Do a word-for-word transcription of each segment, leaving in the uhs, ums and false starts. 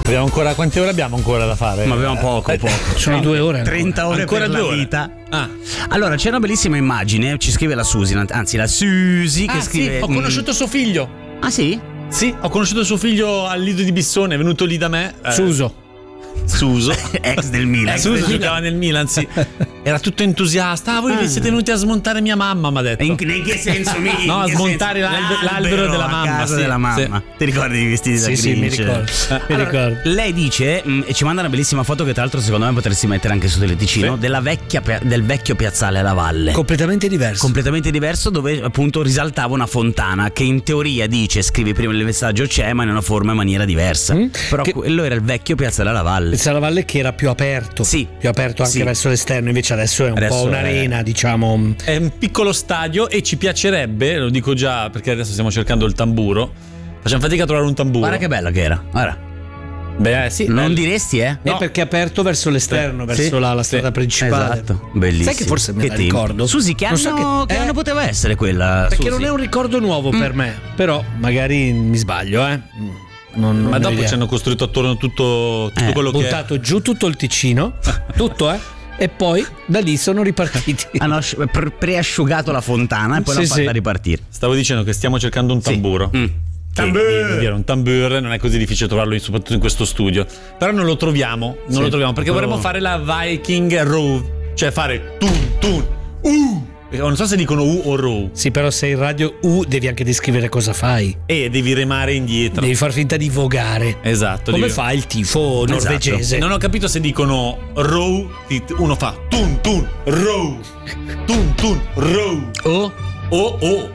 Abbiamo ancora, quante ore abbiamo ancora da fare? Ma abbiamo poco, poco. Sono due ore. trenta ore Ancora per due la ore. vita. Ah. Allora, c'è una bellissima immagine, ci scrive la Susi, anzi la Susi che Ah, scrive. sì, ho conosciuto suo figlio. Mm. Ah sì? Sì, ho conosciuto suo figlio al Lido di Bissone, è venuto lì da me. eh, Suso. Suso. Ex del Milan. Eh, Suso giocava nel Milan, sì. Era tutto entusiasta. Ah, voi vi siete venuti a smontare mia mamma, mi ha detto. In, in che senso? Mi, No, in a che smontare senso? l'albe- l'albero della a mamma, casa sì, della mamma. Ti ricordi i vestiti da Sì, sì, mi Grinch? ricordo. Mi Allora, ricordo. lei dice mh, e ci manda una bellissima foto che tra l'altro secondo me potresti mettere anche su Teleticino, Sì. della vecchia pia- del vecchio piazzale alla Valle. Completamente diverso. Completamente diverso, dove appunto risaltava una fontana che in teoria dice, scrivi prima il messaggio, c'è ma in una forma e maniera diversa. Mm. Però Che- quello era il vecchio piazzale alla Valle. Piazza alla Valle che era più aperto. Sì. Più aperto anche Sì. verso l'esterno, invece adesso è un Adesso po' è- un'arena, diciamo. È un piccolo stadio e ci piacerebbe, lo dico già perché adesso stiamo cercando il tamburo. Facciamo fatica a trovare un tamburo. Guarda che bella che era. Guarda. Beh, eh, sì. Non bello. diresti, eh? È perché è aperto verso l'esterno, Sì. verso Sì. la, la strada Sì. principale. Esatto, bellissimo. Sai che forse me Che la tempi. ricordo? Susi, che Non so anno, che- che eh, anno poteva essere quella? Perché Susi? non è un ricordo nuovo per me, però magari mi sbaglio, eh. Non, non Ma ho dopo idea. ci hanno costruito attorno tutto, tutto Eh, quello che è. buttato giù tutto il Ticino, tutto, eh. E poi da lì sono ripartiti. Hanno asci- pre- preasciugato la fontana e poi Sì, l'hanno fatta sì. ripartire. Stavo dicendo che stiamo cercando un tamburo. Mm. Tambur! Un tambur non è così difficile trovarlo in- soprattutto in questo studio. Però non lo troviamo, non Sì. lo troviamo perché Però- vorremmo fare la Viking Row, cioè fare tun tun uh. Non so se dicono U o row. Sì, però se in radio U devi anche descrivere cosa fai. E devi remare indietro. Devi far finta di vogare. Esatto. Come devi- fa il tifo Esatto. norvegese? Non ho capito se dicono row, uno fa tun tun row, tun tun row O o o.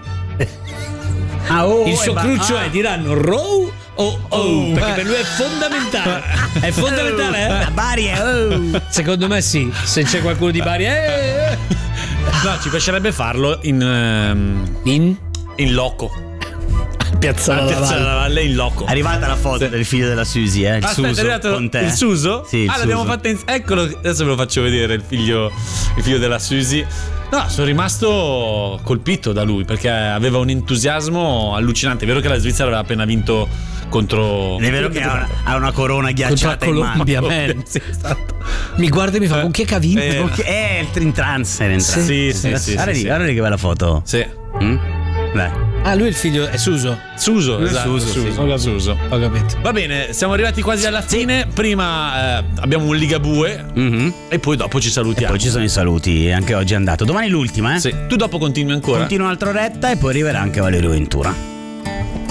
Ah, oh, il e suo ba- cruccio ah. è diranno row o oh, Oh, perché eh. per lui è fondamentale. È fondamentale, A eh? Bari è oh. Secondo me sì. Se c'è qualcuno di Bari, eh, No, ci piacerebbe farlo in ehm, in in loco. Piazza A della Piazza Valle. della Valle in loco. È arrivata la foto Sì. del figlio della Susi, eh? Il Aspetta, Suso è arrivato con te. il Suso? Sì, il ah, l'abbiamo Suso. fatta in... Eccolo, adesso ve lo faccio vedere il figlio, il figlio della Susi. No, sono rimasto colpito da lui perché aveva un entusiasmo allucinante. È vero che la Svizzera aveva appena vinto contro. È vero che ha una, ha una corona ghiacciata in mano. Colombia, man. Sì, esatto. Mi guarda e mi fa con chi è che ha vinto? Eh, Con chi- Eh, il Trintrans era entrato. Sì, sì, sì, Guarda sì, lì, sì. guarda lì che bella foto. Sì. Mm? Dai. Ah, lui è il figlio è Suso. Suso, Lui è esatto, Suso, sì. Suso, Suso. Ho capito. Va bene, siamo arrivati quasi alla fine. Prima eh, abbiamo un Ligabue Mhm. e poi dopo ci E salutiamo. poi ci sono i saluti, anche oggi è andato. Domani l'ultima, eh? Sì. Tu dopo continui ancora? Continua un'altra oretta e poi arriverà anche Valerio Ventura.